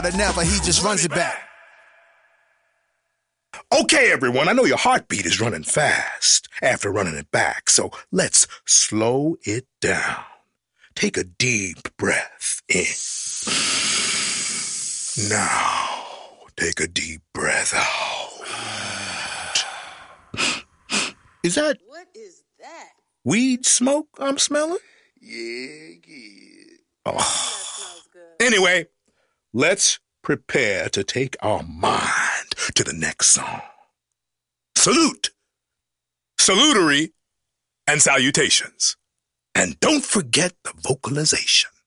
than ever, he just runs it back. Okay, everyone, I know your heartbeat is running fast after running it back, so let's slow it down. Take a deep breath in. Now, take a deep breath out. Is that... What is that? weed smoke I'm smelling? Yeah, kid. Oh. That smells good. Anyway, let's prepare to take our mind to the next song. Salute, salutary, and salutations. And don't forget the vocalization.